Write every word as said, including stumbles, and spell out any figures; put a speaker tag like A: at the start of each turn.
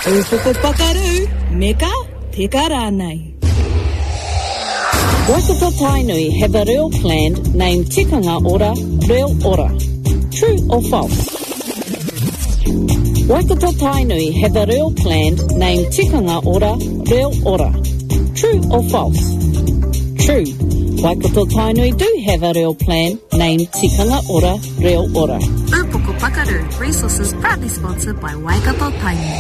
A: Ufoko pakaru, meka peka rānei.
B: Waikato Tainui have a real land named Tikanga Ora, Reo Ora. True or false? Waikato Tainui have a real land named Tikanga Ora, Reo Ora. True or false? True. Waikato Tainui do have a real plan named Tikanga Ora, Reo Ora.
C: Ufoko Pakaru, resources proudly sponsored by Waikato Tainui.